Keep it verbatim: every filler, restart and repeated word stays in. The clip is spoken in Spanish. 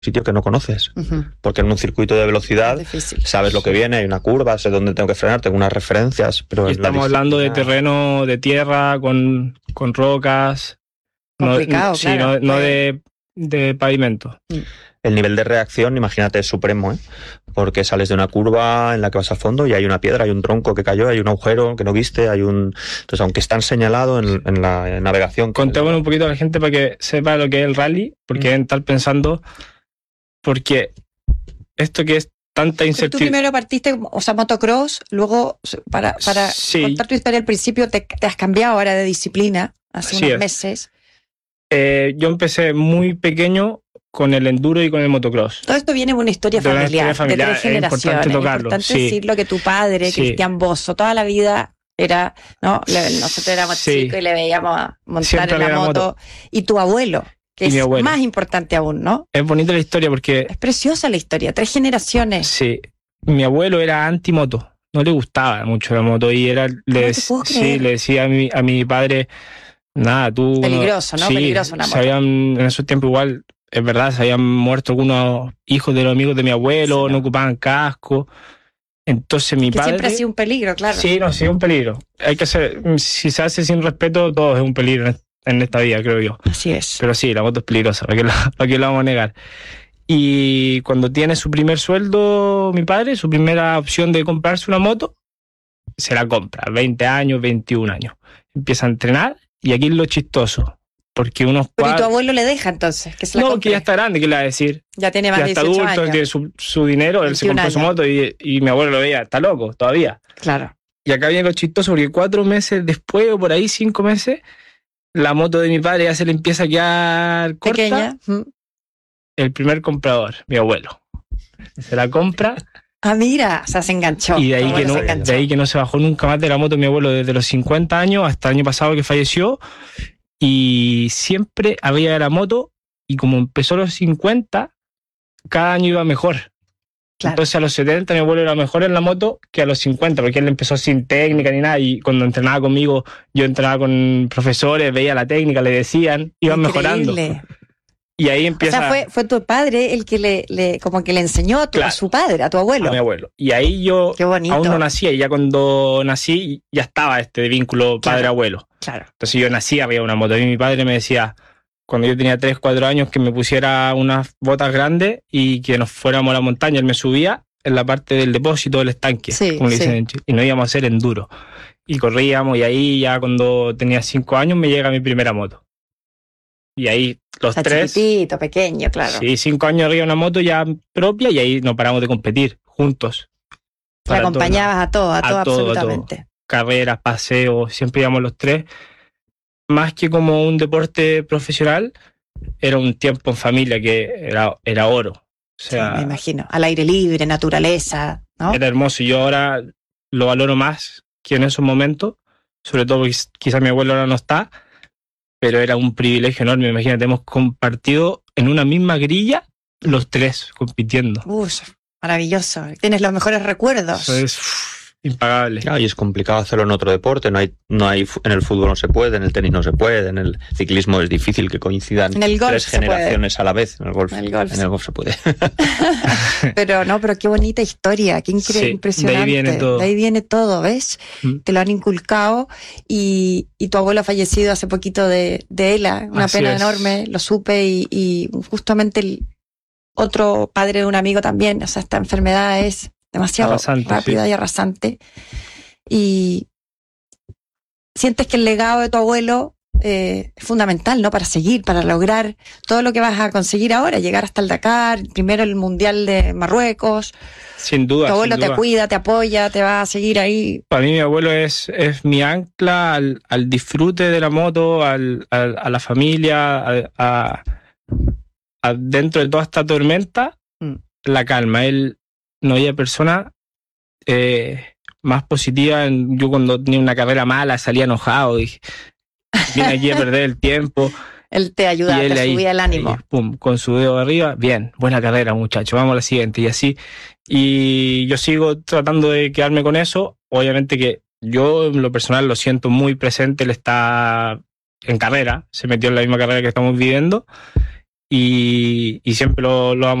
sitio que no conoces, uh-huh. porque en un circuito de velocidad sabes lo que viene, hay una curva, sé dónde tengo que frenar, tengo unas referencias, pero y estamos hablando de terreno de tierra con, con rocas, complicado, no, claro, sí, no, no de, de pavimento. El nivel de reacción, imagínate, es supremo, ¿eh? Porque sales de una curva en la que vas a fondo y hay una piedra, hay un tronco que cayó, hay un agujero que no viste, hay un... Entonces, aunque están señalados en, en la en navegación... Contémosle un poquito a la gente para que sepa lo que es el rally, porque deben estar pensando, porque esto que es tanta incertidumbre... Tú primero partiste, o sea, motocross, luego, para, para sí. contar tu historia al principio, te, te has cambiado ahora de disciplina, hace Así unos es. meses. Eh, yo empecé muy pequeño con el enduro y con el motocross. Todo esto viene de una historia de una familiar, historia familiar, de tres generaciones. Es importante tocarlo. Es importante sí. decirlo, que tu padre, sí. Cristian Bosso, toda la vida era, ¿no? Le, nosotros éramos sí. chicos y le veíamos montar Siempre en la moto. moto. Y tu abuelo, que y es abuelo. más importante aún, ¿no? Es bonita la historia porque... Es preciosa la historia, tres generaciones. Sí. Mi abuelo era anti-moto. No le gustaba mucho la moto y era... Le, sí, le decía a mi, a mi padre, nada, tú... Peligroso, ¿no? Sí, Peligroso una moto. Sabían, en esos tiempos igual... Es verdad, se habían muerto algunos hijos de los amigos de mi abuelo, sí, no. no ocupaban casco. Entonces mi que padre... siempre ha sido un peligro, claro. Sí, no, sí, un peligro. Hay que hacer... Si se hace sin respeto, todo es un peligro en esta vida, creo yo. Así es. Pero sí, la moto es peligrosa, ¿para qué la, para qué la vamos a negar? Y cuando tiene su primer sueldo, mi padre, su primera opción de comprarse una moto, se la compra. veinte años, veintiún años. Empieza a entrenar y aquí es lo chistoso. Porque unos Pero cuadros... ¿y tu abuelo le deja entonces? Que se la no, compre? Que ya está grande, ¿qué le va a decir? Ya tiene más ya de está dieciocho adulto, años. tiene su, su dinero, él se compró años. su moto y, y mi abuelo lo veía, está loco todavía. Claro. Y acá viene lo chistoso porque cuatro meses después, o por ahí cinco meses, la moto de mi padre ya se le empieza a quedar corta. Pequeña. El primer comprador, mi abuelo. Se la compra. Ah, mira, o sea, se enganchó. Y de ahí, que no, de ahí que no se bajó nunca más de la moto mi abuelo desde los cincuenta años hasta el año pasado que falleció. Y siempre había la moto y como empezó a los cincuenta, cada año iba mejor. Claro. Entonces a los setenta mi abuelo era mejor en la moto que a los cincuenta, porque él empezó sin técnica ni nada y cuando entrenaba conmigo, yo entrenaba con profesores, veía la técnica, le decían, iban Increíble. mejorando. Y ahí empieza... O sea, fue, fue tu padre el que le, le como que le enseñó a, tu, claro. a su padre, a tu abuelo. A mi abuelo. Y ahí yo aún no nacía, y ya cuando nací ya estaba este vínculo padre-abuelo. Claro. Entonces yo nací, había una moto. Y mi padre me decía, cuando yo tenía tres, cuatro años, que me pusiera unas botas grandes y que nos fuéramos a la montaña. Él me subía en la parte del depósito del estanque, sí, como le sí. dicen en Chile, y nos íbamos a hacer enduro. Y corríamos, y ahí ya cuando tenía cinco años me llega mi primera moto. Y ahí los Está tres... chiquitito, pequeño, claro. Sí, cinco años arriba una moto ya propia y ahí nos paramos de competir juntos. Te acompañabas todo, a todo, a todo absolutamente. A todo. Carreras, paseos, siempre íbamos los tres. Más que como un deporte profesional, era un tiempo en familia que era, era oro. O sea, sí, me imagino. Al aire libre, naturaleza, ¿no? Era hermoso y yo ahora lo valoro más que en esos momentos, sobre todo porque quizás mi abuelo ahora no está, pero era un privilegio enorme. Imagínate, hemos compartido en una misma grilla los tres compitiendo. Uf, maravilloso. Tienes los mejores recuerdos. Eso es uf, impagable. Ah, y es complicado hacerlo en otro deporte. No hay, no hay, en el fútbol no se puede, en el tenis no se puede, en el ciclismo es difícil que coincidan en el golf tres generaciones puede. a la vez. En el golf, en el golf, en el golf se puede. Pero no, pero qué bonita historia, qué incre- sí, impresionante. De ahí viene todo. De ahí viene todo, ¿ves? ¿Mm? Te lo han inculcado y, y tu abuelo ha fallecido hace poquito de, de ELA, una Así pena es. enorme, lo supe y, y justamente el otro padre de un amigo también, o sea, esta enfermedad es demasiado arrasante, rápida sí. y arrasante. Y sientes que el legado de tu abuelo eh, es fundamental, ¿no? Para seguir, para lograr todo lo que vas a conseguir ahora, llegar hasta el Dakar, primero el Mundial de Marruecos. Sin duda. Tu abuelo sin te duda. cuida, te apoya, te va a seguir ahí. Para mí mi abuelo es, es mi ancla al, al disfrute de la moto, al, al, a la familia, a, a, a dentro de toda esta tormenta, mm. la calma. Él no había persona eh, más positiva. Yo cuando tenía una carrera mala salía enojado, dije, vine aquí a perder el tiempo. Él te ayuda, él te ahí, subía el ánimo. Ahí, pum, con su dedo arriba, bien, buena carrera muchacho, vamos a la siguiente. Y así, y yo sigo tratando de quedarme con eso. Obviamente que yo en lo personal lo siento muy presente, él está en carrera, se metió en la misma carrera que estamos viviendo. y, y siempre lo, lo